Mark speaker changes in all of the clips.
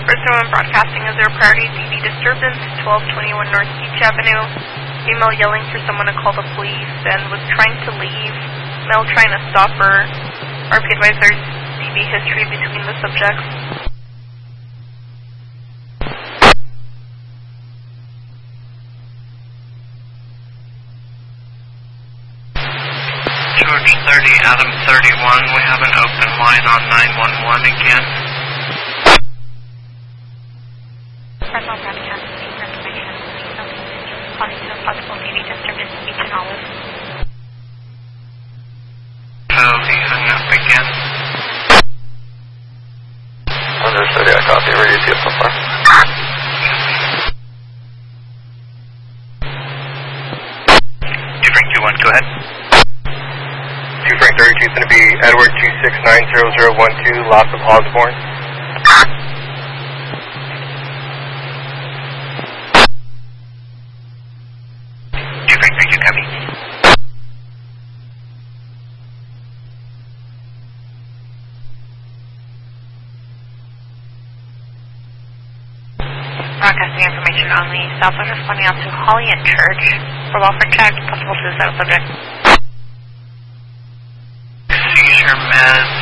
Speaker 1: First one broadcasting as their priority DV disturbance, 1221 North Beach Avenue. Female yelling for someone to call the police and was trying to leave. Male trying to stop her. RP advisors DV history between the subjects.
Speaker 2: George 30, Adam 31. We have an open line on 911 again.
Speaker 1: Fresno broadcasting information. Calling to a possible DV disturbance in Beach and Olive.
Speaker 2: Oh, he hung up again.
Speaker 3: Understood, yeah, copy. Where do you see it so far?
Speaker 2: Frank 21, go ahead.
Speaker 3: 2 Frank 32 is going to be Edward 2690012, loss of Osborne.
Speaker 2: Frank 32, copy.
Speaker 1: Broadcasting information only. Southwest responding out to Holly and Church. For welfare check, possible suicide subject.
Speaker 2: Seizure meds,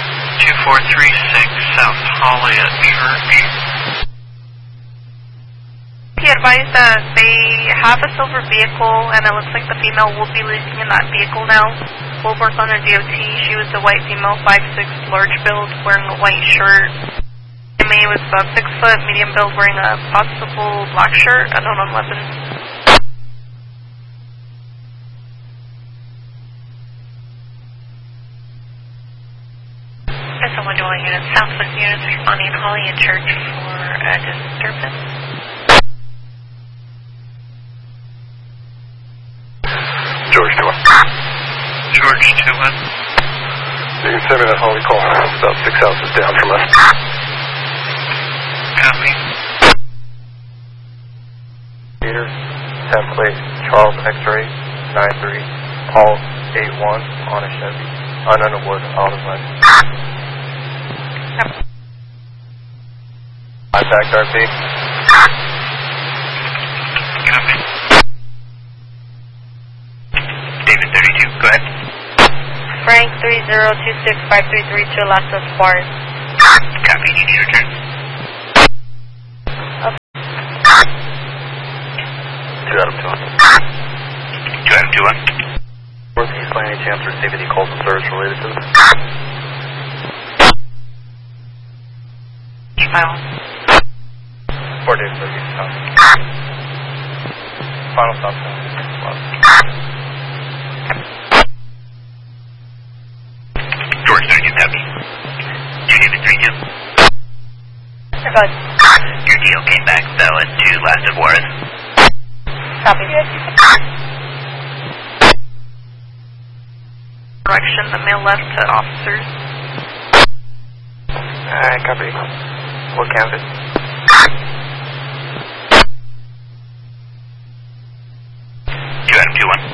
Speaker 2: 2436 South Holly at Church.
Speaker 1: He advised that they have a silver vehicle and it looks like the female will be living in that vehicle now. We'll work on her DOT. She was a white female, 5'6", large build, wearing a white shirt. MA was about 6 foot, medium build, wearing a possible black shirt, unknown weapon. Someone doing units, Southwest units responding to Holly and Church for a disturbance.
Speaker 3: George 2-1.
Speaker 2: George 2-1.
Speaker 3: You can send me that Holly call. It's about 6 houses down from us.
Speaker 2: Copy.
Speaker 3: Peter, template, Charles X-ray, 93, Paul 81 on a Chevy, unknown wood, out of line. Contact RP.
Speaker 2: Copy. David 32, go ahead.
Speaker 1: Frank 30265332 Las Suarez.
Speaker 2: Copy, you need return.
Speaker 3: Adam
Speaker 2: 2-1.
Speaker 3: Northeast, by any chance, receive any calls and service related to this?
Speaker 1: File.
Speaker 3: 4 days, final stop.
Speaker 2: George 32, copy. David 32.
Speaker 1: Good.
Speaker 2: Your deal came back valid to Las Suarez.
Speaker 1: Copy. Direction, the male left to officers.
Speaker 3: Alright, copy. What canvas?
Speaker 2: 2-1.